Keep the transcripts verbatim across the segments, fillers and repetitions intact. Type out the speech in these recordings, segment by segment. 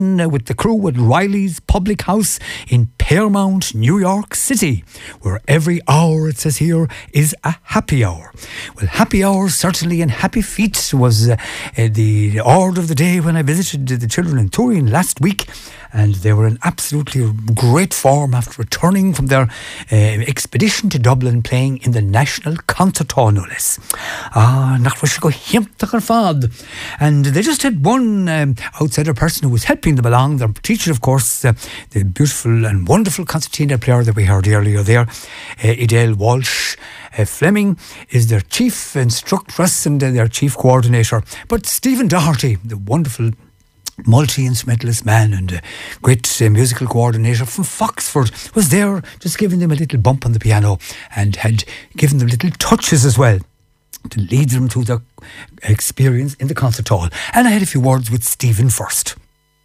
with the crew at Riley's Public House in Paramount, New York City, where every hour, it says here, is a happy hour. Well, happy hour certainly, and happy feet was uh, uh, the order of the day when I visited the children in Turin last week, and they were in absolutely great form after returning from their uh, expedition to Dublin, playing in the National Concert Hall, no less. Ah, nach go fad. And they just had one um, outsider person who was helping them along. Their teacher, of course, uh, the beautiful and wonderful concertina player that we heard earlier there, uh, Edel Walsh. Uh, Fleming is their chief instructress and uh, their chief coordinator. But Stephen Doherty, the wonderful multi-instrumentalist man and a great uh, musical coordinator from Foxford, was there just giving them a little bump on the piano and had given them little touches as well to lead them through their experience in the concert hall. And I had a few words with Stephen first.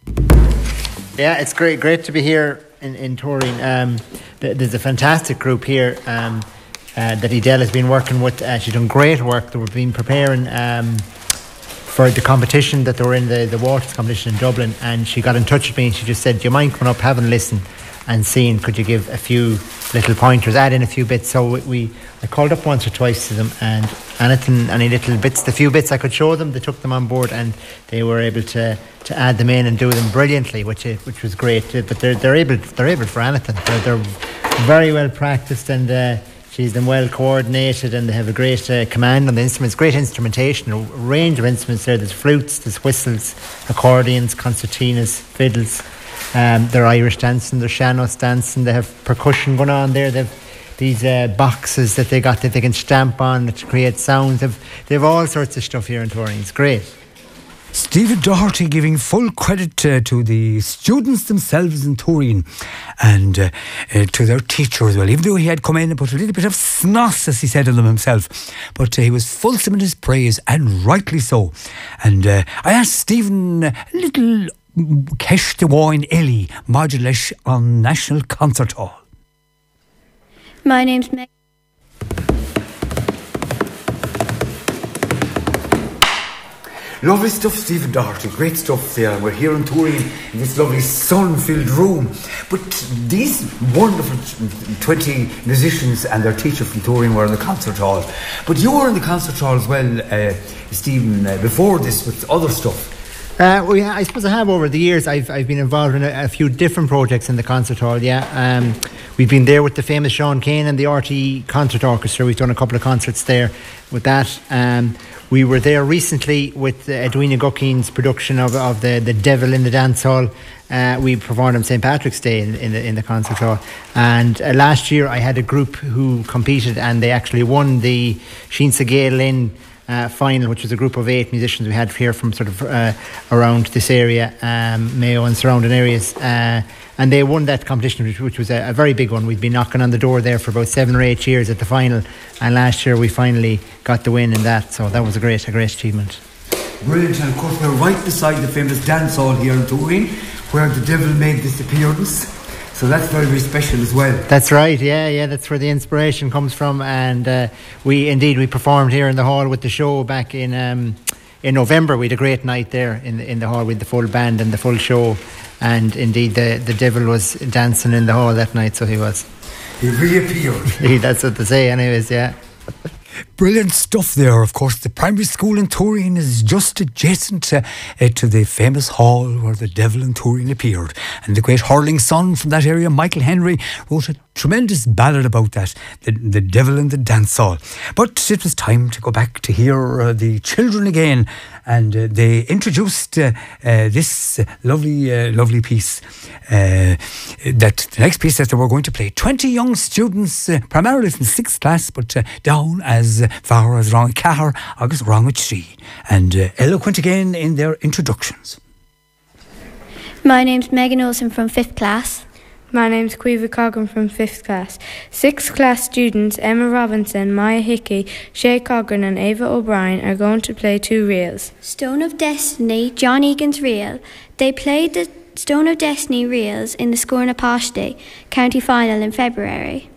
Yeah, it's great great to be here in, in Turin. Um, there's a fantastic group here um, uh, that Edel has been working with. Uh, she's done great work. They've been preparing um, for the competition that they were in, the, the Waters competition in Dublin, and she got in touch with me and she just said, do you mind coming up, having a listen and seeing, could you give a few little pointers, add in a few bits? So we, we I called up once or twice to them, and anything, any little bits, the few bits I could show them, they took them on board and they were able to, to add them in and do them brilliantly, which which was great. But they're they're able they're able for anything. They're, they're very well practiced, and uh, she's them well coordinated, and they have a great uh, command on the instruments, great instrumentation, a range of instruments there. There's flutes, there's whistles, accordions, concertinas, fiddles. Um, they're Irish dancing, they're Sean-nós dancing, they have percussion going on there. They've these uh, boxes that they got that they can stamp on to create sounds. They've, they've all sorts of stuff here in Turin. It's great. Stephen Doherty giving full credit uh, to the students themselves in Turin and uh, uh, to their teacher as well, even though he had come in and put a little bit of snot, as he said, on them himself. But uh, he was fulsome in his praise, and rightly so. And uh, I asked Stephen a little Kesh de Wine Ellie Modulesh on National Concert Hall. My name's Meg. Lovely stuff, Stephen Doherty. Great stuff there. We're here in Turin in this lovely sun-filled room. But these wonderful twenty musicians and their teacher from Turin were in the concert hall. But you were in the concert hall as well, uh, Stephen, uh, before this with other stuff. Uh, well, yeah, I suppose I have over the years. I've I've been involved in a, a few different projects in the concert hall. Yeah, um, we've been there with the famous Sean Kane and the R T E Concert Orchestra. We've done a couple of concerts there with that. Um, we were there recently with uh, Edwina Guckine's production of of the the Devil in the Dance Hall. Uh, we performed on Saint Patrick's Day in, in the in the concert hall. And uh, last year I had a group who competed, and they actually won the Shinsa Gale Lynn Uh, final, which was a group of eight musicians we had here from sort of uh, around this area, um, Mayo and surrounding areas, uh, and they won that competition, which, which was a, a very big one. We'd been knocking on the door there for about seven or eight years at the final, and last year we finally got the win in that, so that was a great, a great achievement. Brilliant. And of course we're right beside the famous dance hall here in Turin, where the Devil made this appearance. So that's very, very special as well. That's right, yeah, yeah, that's where the inspiration comes from. And uh, we, indeed, we performed here in the hall with the show back in um, in November. We had a great night there in the, in the hall with the full band and the full show. And indeed, the, the Devil was dancing in the hall that night, so he was. He reappeared. That's what they say anyways, yeah. Brilliant stuff there. Of course, the primary school in Turin is just adjacent to, uh, to the famous hall where the Devil in Turin appeared. And the great hurling son from that area, Michael Henry, wrote a tremendous ballad about that, the, the Devil in the Dance Hall. But it was time to go back to hear uh, the children again. And uh, they introduced uh, uh, this uh, lovely, uh, lovely piece. Uh, that the next piece that they were going to play. twenty young students, uh, primarily from sixth class, but uh, down as far as Rang Cahar, August Rang Tree, and uh, eloquent again in their introductions. My name's Megan Olsen from fifth class. My name's Quiva Coggan from fifth class. Sixth class students Emma Robinson, Maya Hickey, Shay Coggan and Ava O'Brien are going to play two reels. Stone of Destiny, John Egan's reel. They played the Stone of Destiny reels in the Scorna Posh Day county final in February.